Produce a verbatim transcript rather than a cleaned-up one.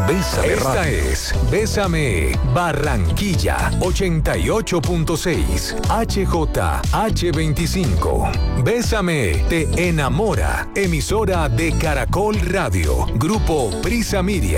Bésame Esta Radio. es Bésame Barranquilla ochenta y ocho punto seis H J H veinticinco. Bésame te enamora. Emisora de Caracol Radio. Grupo Prisa Media.